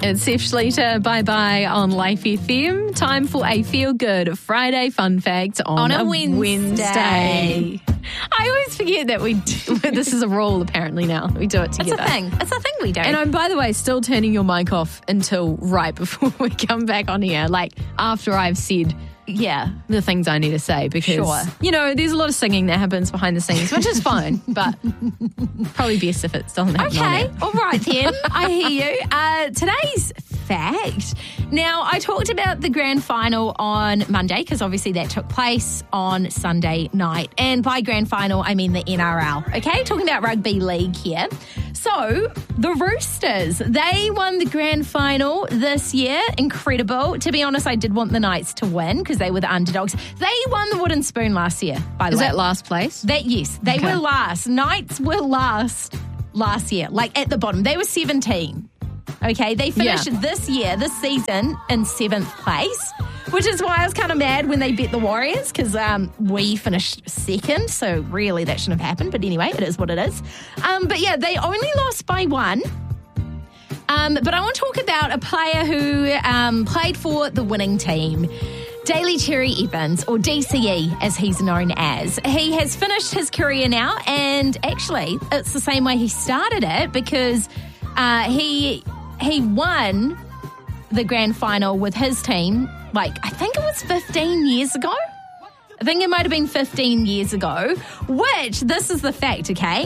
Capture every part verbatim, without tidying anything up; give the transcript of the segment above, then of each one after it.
It's Seth Schleter. Bye-bye on Life F M. Time for a feel-good Friday fun fact on, on a, a Wednesday. Wednesday. I always forget that we do, this is a rule apparently now. We do it together. It's a thing. It's a thing we do. And I'm, by the way, still turning your mic off until right before we come back on here. Like, after I've said... yeah, the things I need to say because, sure. you know, there's a lot of singing that happens behind the scenes, which is fine, but probably best if it doesn't happen. Okay, on all right then. I hear you. Uh, today's fact. Now, I talked about the grand final on Monday because obviously that took place on Sunday night. And by grand final, I mean the N R L, okay? Talking about rugby league here. So, the Roosters, they won the grand final this year. Incredible. To be honest, I did want the Knights to win because they were the underdogs. They won the wooden spoon last year, by the Is way. that last place? That Yes, they Okay. were last. Knights were last last year, like at the bottom. They were seventeen. Okay, they finished Yeah. this year, this season, in seventh place, which is why I was kind of mad when they beat the Warriors because um, we finished second. So really, that shouldn't have happened. But anyway, it is what it is. Um, but yeah, they only lost by one. Um, but I want to talk about a player who um, played for the winning team. Daly Cherry Evans, or D C E as he's known as. He has finished his career now, and actually it's the same way he started it because uh, he he won the grand final with his team, like I think it was fifteen years ago. I think it might have been fifteen years ago, which, this is the fact, okay?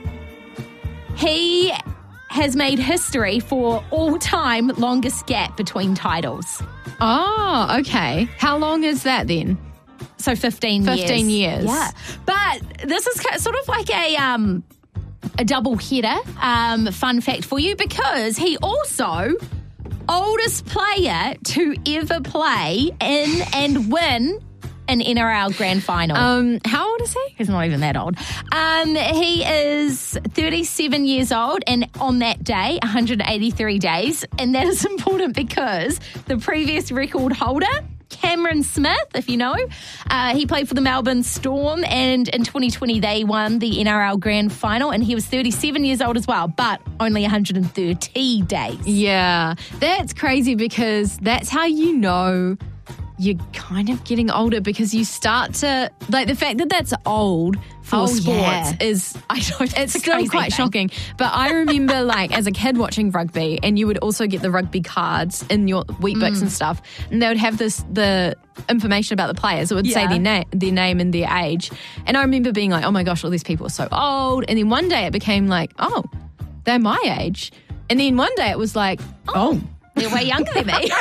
He has made history for all-time longest gap between titles. Oh, okay. How long is that then? So fifteen years. fifteen years. Yeah. But this is ki- sort of like a um, a double header um, fun fact for you because he also oldest player to ever play in and win an N R L grand final. Um, how old is he? He's not even that old. Um, he is thirty-seven years old, and on that day, one hundred eighty-three days. And that is important because the previous record holder, Cameron Smith, if you know, uh, he played for the Melbourne Storm, and in twenty twenty they won the N R L grand final, and he was thirty-seven years old as well, but only one hundred thirty days. Yeah, that's crazy because that's how you know you're kind of getting older because you start to, like, the fact that that's old for Oh, sports yeah. is, I don't, it's a still crazy quite thing. shocking. But I remember, like, as a kid watching rugby, and you would also get the rugby cards in your wheat bix Mm. and stuff, and they would have this, the information about the players. It would say Yeah. their name, their name and their age. And I remember being like, oh my gosh, all these people are so old. And then one day it became like, oh, they're my age. And then one day it was like, oh, They're way younger than me.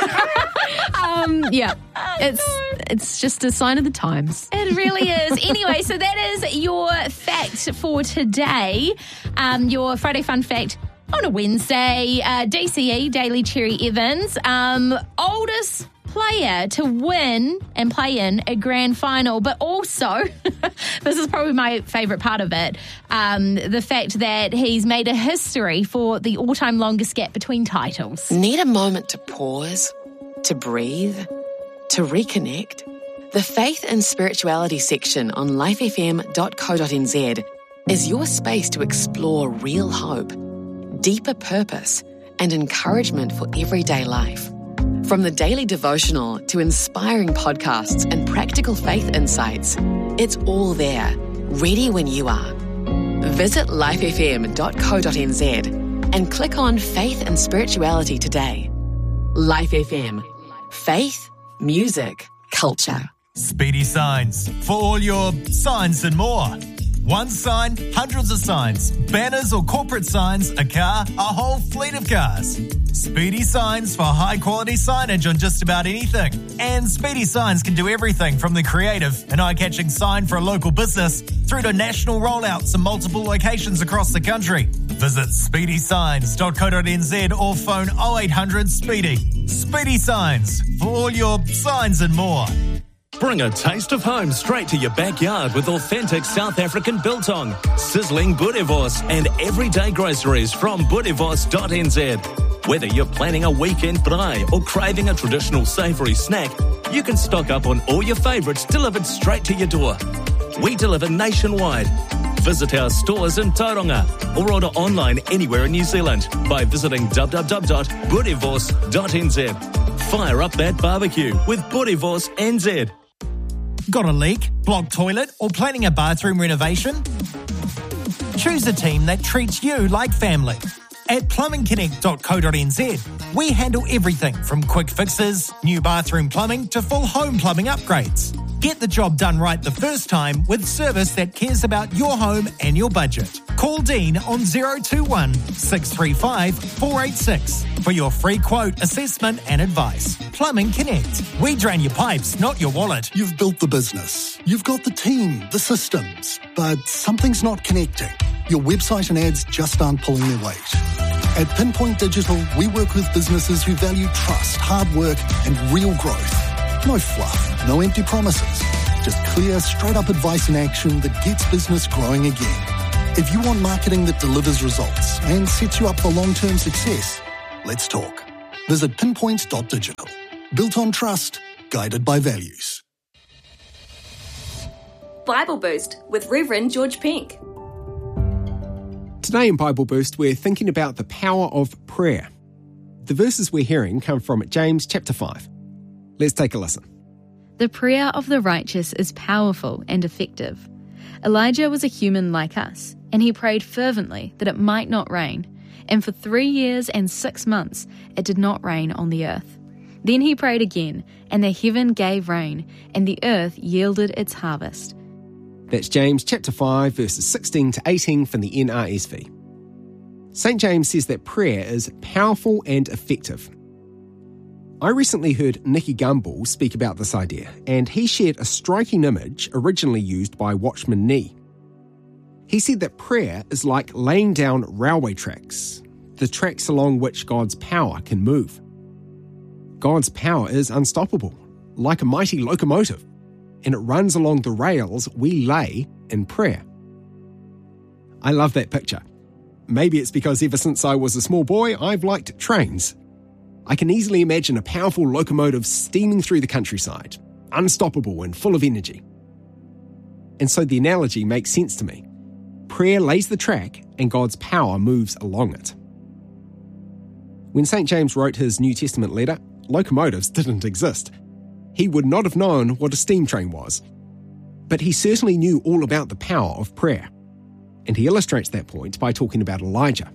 um, yeah, it's it's just a sign of the times. It really is. Anyway, so that is your fact for today. Um, your Friday fun fact on a Wednesday. Uh, D C E, Daly Cherry Evans, um, oldest player to win and play in a grand final, but also, this is probably my favourite part of it, um, the fact that he's made a history for the all-time longest gap between titles. Need a moment to pause, to breathe, to reconnect? The Faith and Spirituality section on life f m dot co dot n z is your space to explore real hope, deeper purpose, and encouragement for everyday life. From the daily devotional to inspiring podcasts and practical faith insights, it's all there, ready when you are. Visit life f m dot co dot n z and click on Faith and Spirituality today. Life F M. Faith, music, culture. Speedy Signs, for all your signs and more. One sign, hundreds of signs. Banners or corporate signs, a car, a whole fleet of cars. Speedy Signs for high-quality signage on just about anything. And Speedy Signs can do everything from the creative and eye-catching sign for a local business through to national rollouts in multiple locations across the country. Visit speedy signs dot co dot n z or phone oh eight hundred SPEEDY. Speedy Signs, for all your signs and more. Bring a taste of home straight to your backyard with authentic South African biltong, sizzling boerewors and everyday groceries from boerewors dot n z. Whether you're planning a weekend braai or craving a traditional savoury snack, you can stock up on all your favourites delivered straight to your door. We deliver nationwide. Visit our stores in Tauranga or order online anywhere in New Zealand by visiting w w w dot boerewors dot n z. Fire up that barbecue with Boerewors N Z. Got a leak, blocked toilet, or planning a bathroom renovation? Choose a team that treats you like family. At plumbing connect dot co dot n z, we handle everything from quick fixes, new bathroom plumbing to full home plumbing upgrades. Get the job done right the first time with service that cares about your home and your budget. Call Dean on zero two one, six three five, four eight six for your free quote, assessment and advice. Plumbing Connect. We drain your pipes, not your wallet. You've built the business. You've got the team, the systems, but something's not connecting. Your website and ads just aren't pulling their weight. At Pinpoint Digital, we work with businesses who value trust, hard work, and real growth. No fluff, no empty promises. Just clear, straight-up advice and action that gets business growing again. If you want marketing that delivers results and sets you up for long-term success, let's talk. Visit pinpoint dot digital. Built on trust, guided by values. Bible Boost with Reverend George Pink. Today in Bible Boost, we're thinking about the power of prayer. The verses we're hearing come from James chapter five. Let's take a listen. The prayer of the righteous is powerful and effective. Elijah was a human like us, and he prayed fervently that it might not rain. And for three years and six months it did not rain on the earth. Then he prayed again, and the heaven gave rain, and the earth yielded its harvest. That's James chapter five, verses sixteen to eighteen from the N R S V. Saint James says that prayer is powerful and effective. I recently heard Nicky Gumbel speak about this idea, and he shared a striking image originally used by Watchman Nee. He said that prayer is like laying down railway tracks, the tracks along which God's power can move. God's power is unstoppable, like a mighty locomotive, and it runs along the rails we lay in prayer. I love that picture. Maybe it's because ever since I was a small boy, I've liked trains. I can easily imagine a powerful locomotive steaming through the countryside, unstoppable and full of energy. And so the analogy makes sense to me. Prayer lays the track and God's power moves along it. When Saint James wrote his New Testament letter, locomotives didn't exist. He would not have known what a steam train was. But he certainly knew all about the power of prayer. And he illustrates that point by talking about Elijah.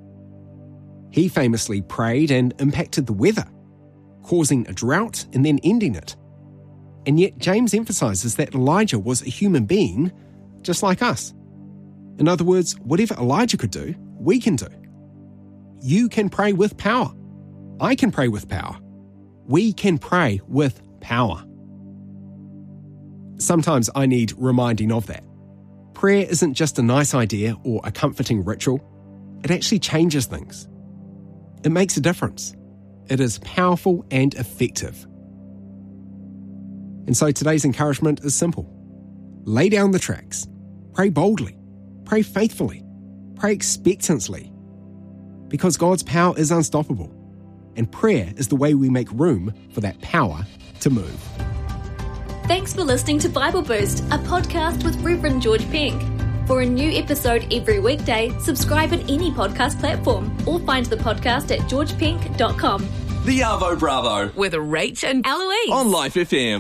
He famously prayed and impacted the weather, causing a drought and then ending it. And yet James emphasizes that Elijah was a human being just like us. In other words, whatever Elijah could do, we can do. You can pray with power. I can pray with power. We can pray with power. Sometimes I need reminding of that. Prayer isn't just a nice idea or a comforting ritual. It actually changes things. It makes a difference. It is powerful and effective. And so today's encouragement is simple. Lay down the tracks. Pray boldly. Pray faithfully. Pray expectantly. Because God's power is unstoppable. And prayer is the way we make room for that power to move. Thanks for listening to Bible Boost, a podcast with Reverend George Pink. For a new episode every weekday, subscribe at any podcast platform or find the podcast at george pink dot com. The Arvo Bravo With Rach and Eloise on Life F M.